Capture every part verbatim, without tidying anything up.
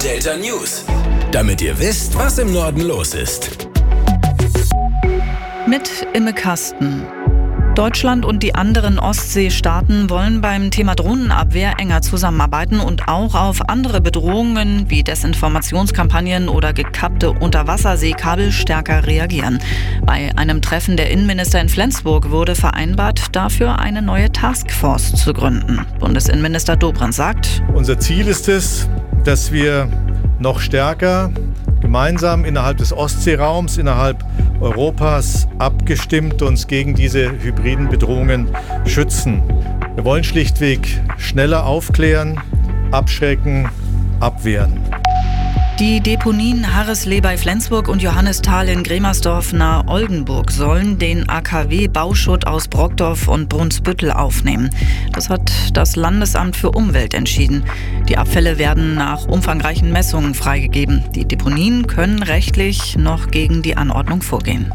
Delta News, damit ihr wisst, was im Norden los ist. Mit Imme Kasten. Deutschland und die anderen Ostseestaaten wollen beim Thema Drohnenabwehr enger zusammenarbeiten und auch auf andere Bedrohungen wie Desinformationskampagnen oder gekappte Unterwasserseekabel stärker reagieren. Bei einem Treffen der Innenminister in Flensburg wurde vereinbart, dafür eine neue Taskforce zu gründen. Bundesinnenminister Dobrindt sagt: Unser Ziel ist es, dass wir noch stärker gemeinsam innerhalb des Ostseeraums, innerhalb Europas abgestimmt uns gegen diese hybriden Bedrohungen schützen. Wir wollen schlichtweg schneller aufklären, abschrecken, abwehren. Die Deponien Harreslee bei Flensburg und Johannisthal in Gremersdorf nahe Oldenburg sollen den A K W-Bauschutt aus Brockdorf und Brunsbüttel aufnehmen. Das hat das Landesamt für Umwelt entschieden. Die Abfälle werden nach umfangreichen Messungen freigegeben. Die Deponien können rechtlich noch gegen die Anordnung vorgehen.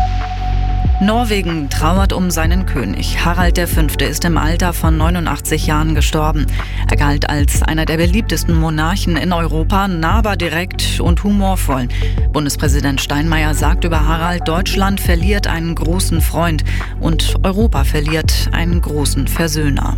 Norwegen trauert um seinen König. Harald der Fünfte ist im Alter von neunundachtzig Jahren gestorben. Er galt als einer der beliebtesten Monarchen in Europa, nahbar, direkt und humorvoll. Bundespräsident Steinmeier sagt über Harald: Deutschland verliert einen großen Freund und Europa verliert einen großen Versöhner.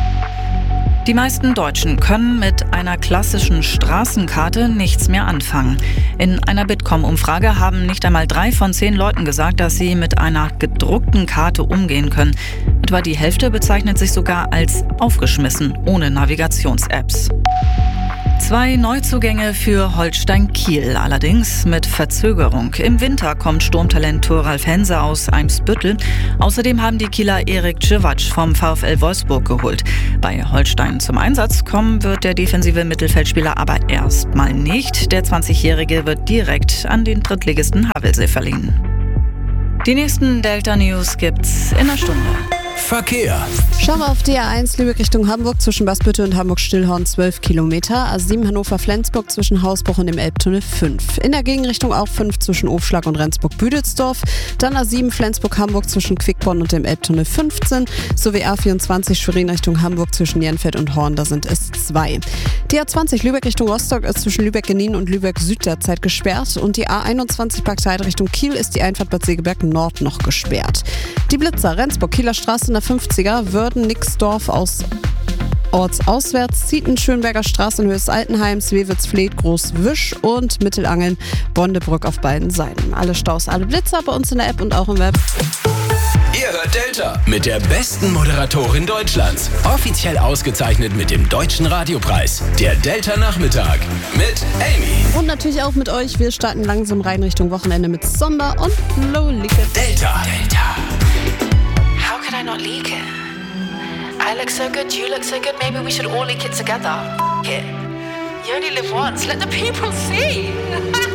Die meisten Deutschen können mit einer klassischen Straßenkarte nichts mehr anfangen. In einer Bitkom-Umfrage haben nicht einmal drei von zehn Leuten gesagt, dass sie mit einer gedruckten Karte umgehen können. Etwa die Hälfte bezeichnet sich sogar als aufgeschmissen, ohne Navigations-Apps. Zwei Neuzugänge für Holstein Kiel, allerdings mit Verzögerung. Im Winter kommt Sturmtalent Thoralf Hense aus Eimsbüttel. Außerdem haben die Kieler Erik Civac vom VfL Wolfsburg geholt. Bei Holstein zum Einsatz kommen wird der defensive Mittelfeldspieler aber erstmal nicht. Der zwanzigjährige wird direkt an den Drittligisten Havelse verliehen. Die nächsten Delta News gibt's in einer Stunde. Verkehr. Schauen wir auf D R eins Lübeck Richtung Hamburg zwischen Basbüttel und Hamburg-Stillhorn zwölf Kilometer. A sieben Hannover-Flensburg zwischen Hausbruch und dem Elbtunnel fünf. In der Gegenrichtung auch fünf zwischen Ofschlag und Rendsburg-Büdelsdorf. Dann A sieben Flensburg-Hamburg zwischen Quickborn und dem Elbtunnel fünfzehn. Sowie A vierundzwanzig Schwerin Richtung Hamburg zwischen Jenfeld und Horn, da sind es zwei. Die A zwanzig Lübeck Richtung Rostock ist zwischen Lübeck-Genin und Lübeck-Süd derzeit gesperrt. Und die A einundzwanzig Parkteil Richtung Kiel ist die Einfahrt Bad Segeberg Nord noch gesperrt. Die Blitzer Rendsburg-Kieler Straße in der fünfziger, Wörden-Nixdorf aus ortsauswärts, Zieten, Schönberger Straße in Höhe des Altenheims, Wewitz-Fleet, Groß-Wisch und Mittelangeln, Bondebrück auf beiden Seiten. Alle Staus, alle Blitzer bei uns in der App und auch im Web. Ihr hört Delta mit der besten Moderatorin Deutschlands. Offiziell ausgezeichnet mit dem Deutschen Radiopreis. Der Delta-Nachmittag mit Amy. Und natürlich auch mit euch. Wir starten langsam rein Richtung Wochenende mit Sonder und Lolike. Delta. Delta. How could I not leak it? I look so good, you look so good, maybe we should all leak it together. F*** it. You only live once, let the people see.